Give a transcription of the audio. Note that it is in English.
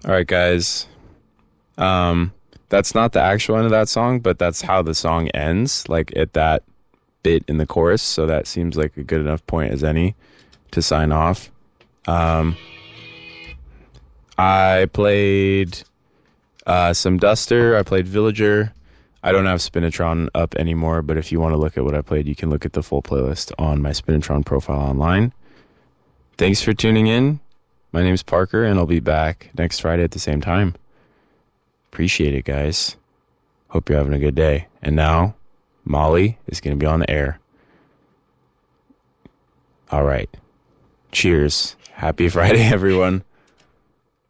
All right, guys. That's not the actual end of that song, but that's how the song ends, like at that bit in the chorus. So that seems like a good enough point as any to sign off. I played some Duster. I played Villager. I don't have Spinatron up anymore, but if you want to look at what I played, you can look at the full playlist on my Spinatron profile online. Thanks for tuning in. My name's Parker, and I'll be back next Friday at the same time. Appreciate it, guys. Hope you're having a good day. And now, Molly is going to be on the air. All right. Cheers. Happy Friday, everyone.